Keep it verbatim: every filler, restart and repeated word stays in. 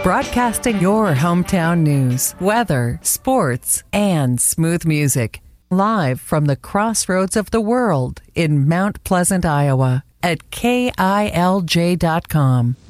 Broadcasting your hometown news, weather, sports, and smooth music. Live from the crossroads of the world in Mount Pleasant, Iowa at K I L J dot com.